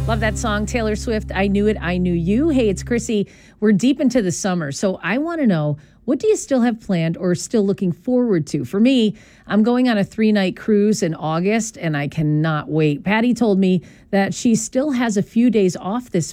Love that song, Taylor Swift, I Knew It, I Knew You. Hey, it's Chrissy. We're deep into the summer, so I want to know, what do you still have planned or still looking forward to? For me, I'm going on a 3-night cruise in August, and I cannot wait. Patty told me that she still has a few days off this